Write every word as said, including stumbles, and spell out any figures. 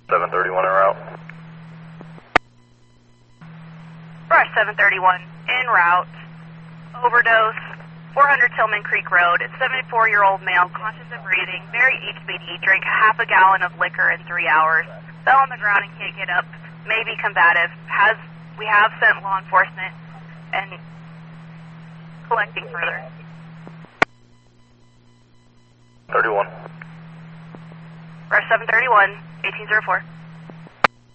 seven thirty-one en route. Brush seven thirty-one, en route. Overdose, four hundred Tillman Creek Road. seventy-four-year-old male, conscious of breathing, very H B D, drank half a gallon of liquor in three hours. Fell on the ground and can't get up. May be combative. Has we have sent law enforcement and collecting further. thirty-one. Brush seven thirty-one, eighteen oh four.